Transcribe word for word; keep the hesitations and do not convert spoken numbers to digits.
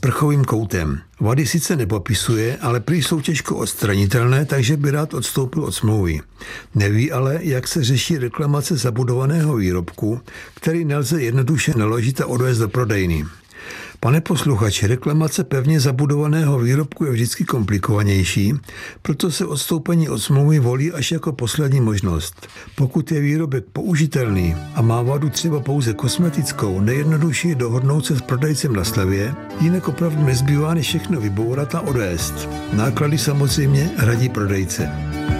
sprchovým koutem. Vady sice nepopisuje, ale prý jsou těžko odstranitelné, takže by rád odstoupil od smlouvy. Neví ale, jak se řeší reklamace zabudovaného výrobku, který nelze jednoduše naložit a odvést do prodejny. Pane posluchači, reklamace pevně zabudovaného výrobku je vždycky komplikovanější, proto se odstoupení od smlouvy volí až jako poslední možnost. Pokud je výrobek použitelný a má vadu třeba pouze kosmetickou, nejjednodušší je dohodnout se s prodejcem na slevě, jinak opravdu nezbývá než všechno vybourat a odvést. Náklady samozřejmě hradí prodejce.